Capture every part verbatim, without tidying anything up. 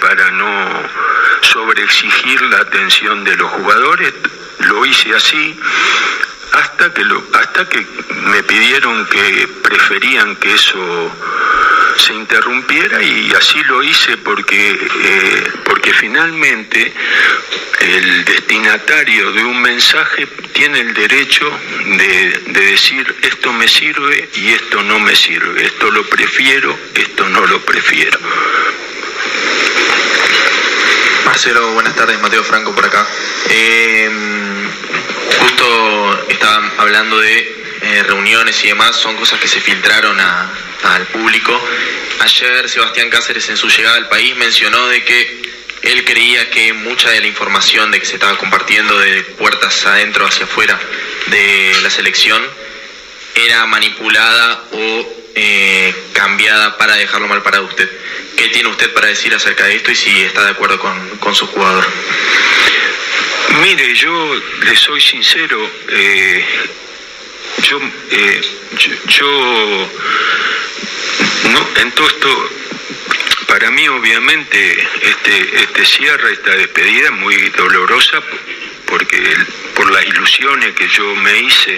para no sobreexigir la atención de los jugadores, lo hice así, hasta que lo, hasta que me pidieron que preferían que eso se interrumpiera, y así lo hice porque eh, porque finalmente el destinatario de un mensaje tiene el derecho de, de decir esto me sirve y esto no me sirve, esto lo prefiero, esto no lo prefiero. Marcelo, buenas tardes, Mateo Franco por acá. Eh, justo estaban hablando de eh, reuniones y demás, son cosas que se filtraron a, al público. Ayer Sebastián Cáceres, en su llegada al país, mencionó de que él creía que mucha de la información de que se estaba compartiendo de puertas adentro hacia afuera de la selección era manipulada o eh, cambiada para dejarlo mal parado usted. ¿Qué tiene usted para decir acerca de esto y si está de acuerdo con, con su jugador? Mire, yo le soy sincero, eh, yo, eh, yo, yo no, en todo esto, para mí obviamente este, este cierre, esta despedida es muy dolorosa, porque por las ilusiones que yo me hice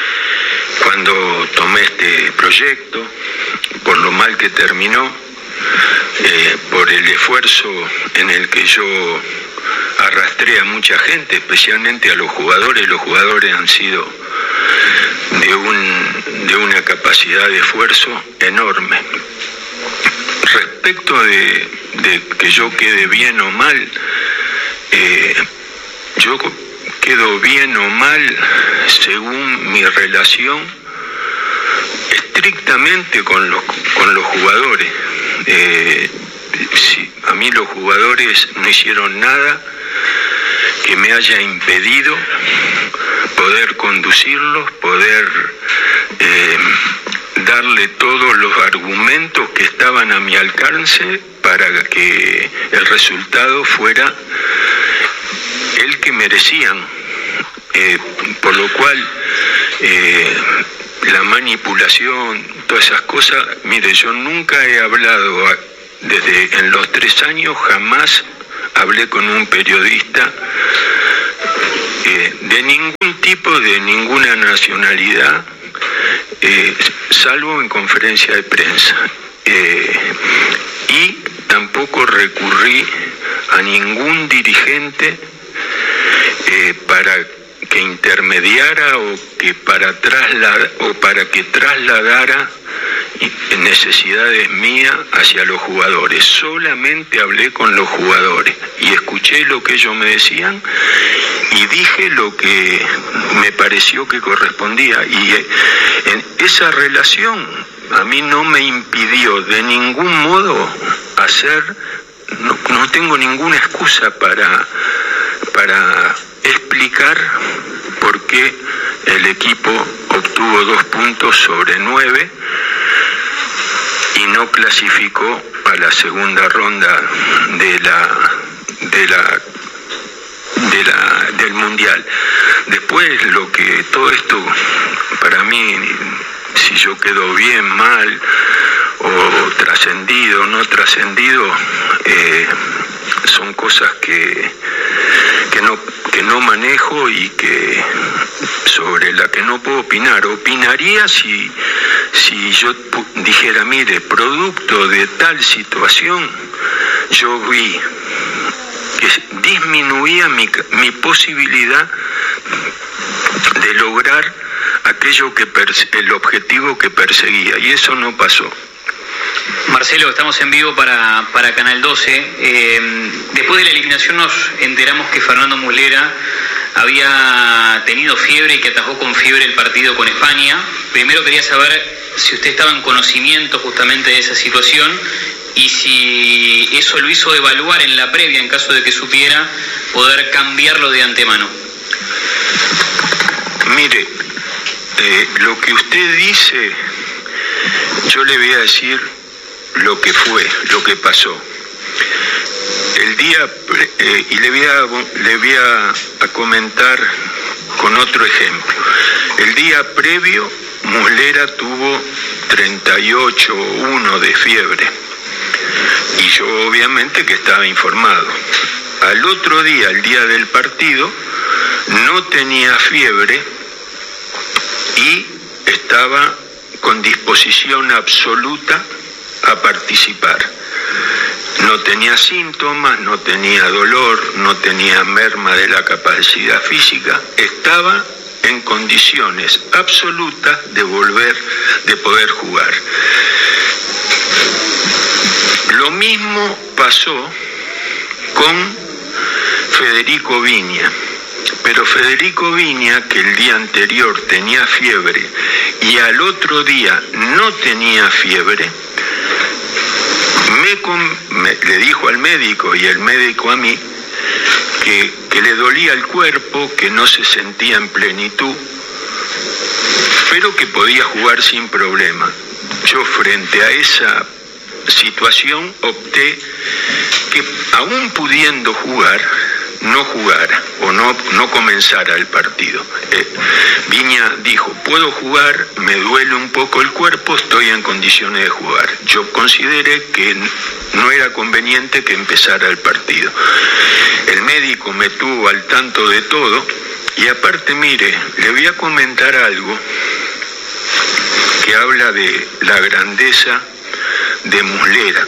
cuando tomé este proyecto, por lo mal que terminó, eh, por el esfuerzo en el que yo arrastré a mucha gente, especialmente a los jugadores. Los jugadores han sido de, un, de una capacidad de esfuerzo enorme. Respecto de, de que yo quede bien o mal, eh, yo quedo bien o mal según mi relación estrictamente con los, con los jugadores. Eh, si, a mí los jugadores no hicieron nada que me haya impedido poder conducirlos, poder eh, darle todos los argumentos que estaban a mi alcance para que el resultado fuera el que merecían. Eh, por lo cual eh, la manipulación, todas esas cosas, mire, yo nunca he hablado a, desde en los tres años, jamás hablé con un periodista eh, de ningún tipo, de ninguna nacionalidad, eh, salvo en conferencia de prensa. Eh, y tampoco recurrí a ningún dirigente eh, para que intermediara o que para trasladar o para que trasladara necesidades mías hacia los jugadores. Solamente hablé con los jugadores y escuché lo que ellos me decían y dije lo que me pareció que correspondía, y en esa relación a mí no me impidió de ningún modo hacer, no, no tengo ninguna excusa para para explicar por qué el equipo obtuvo dos puntos sobre nueve y no clasificó a la segunda ronda de la de la de la del mundial. Después, lo que todo esto para mí, si yo quedo bien, mal, o trascendido, no trascendido, eh, son cosas que que no que no manejo y que sobre la que no puedo opinar. Opinaría si si yo dijera, mire, producto de tal situación, yo vi que disminuía mi, mi posibilidad de lograr aquello que perse- el objetivo que perseguía, y eso no pasó. Marcelo, estamos en vivo para, para Canal doce. Eh, después de la eliminación nos enteramos que Fernando Muslera había tenido fiebre y que atajó con fiebre el partido con España. Primero quería saber si usted estaba en conocimiento justamente de esa situación y si eso lo hizo evaluar en la previa, en caso de que supiera, poder cambiarlo de antemano. Mire, eh, lo que usted dice, yo le voy a decir lo que fue, lo que pasó. El día, eh, y le voy, a, le voy a, a comentar con otro ejemplo. El día previo, Muslera tuvo treinta y ocho punto uno de fiebre. y yo obviamente que estaba informado. Al otro día, el día del partido, no tenía fiebre y estaba con disposición absoluta a participar. No tenía síntomas, no tenía dolor, no tenía merma de la capacidad física, estaba en condiciones absolutas de volver, de poder jugar. Lo mismo pasó con Federico Viña, pero Federico Viña, que el día anterior tenía fiebre y al otro día no tenía fiebre, me, me le dijo al médico y el médico a mí que, que le dolía el cuerpo, que no se sentía en plenitud, pero que podía jugar sin problema. Yo, frente a esa situación, opté que, aún pudiendo jugar, no jugara o no, no comenzara el partido. Eh, Viña dijo, puedo jugar, me duele un poco el cuerpo, estoy en condiciones de jugar. Yo consideré que no era conveniente que empezara el partido. El médico me tuvo al tanto de todo y aparte, mire, le voy a comentar algo que habla de la grandeza de Muslera,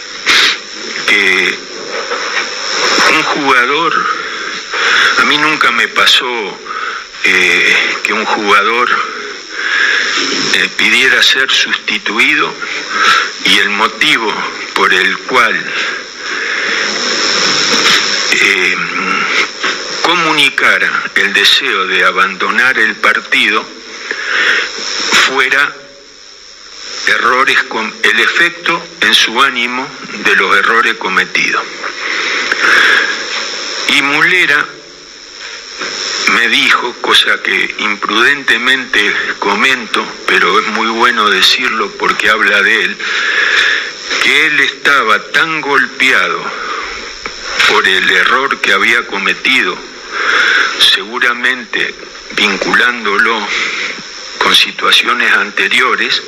que un jugador, a mí nunca me pasó eh, que un jugador eh, pidiera ser sustituido y el motivo por el cual eh, comunicara el deseo de abandonar el partido fuera errores, con el efecto en su ánimo de los errores cometidos. Y Muslera me dijo, cosa que imprudentemente comento, pero es muy bueno decirlo porque habla de él, que él estaba tan golpeado por el error que había cometido, seguramente vinculándolo con situaciones anteriores,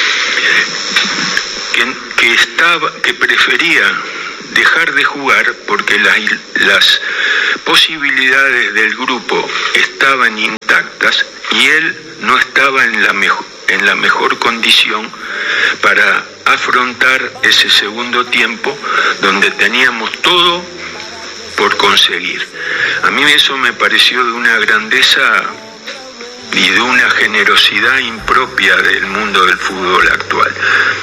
que, que estaba, que prefería dejar de jugar porque las, las posibilidades del grupo estaban intactas y él no estaba en la, mejor, en la mejor condición para afrontar ese segundo tiempo donde teníamos todo por conseguir. A mí eso me pareció de una grandeza y de una generosidad impropia del mundo del fútbol actual.